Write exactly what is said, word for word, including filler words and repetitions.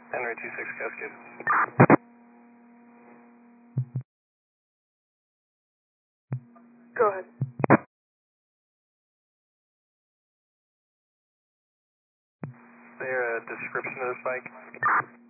Henry two six Cascade. Go ahead. Is there a description of this bike?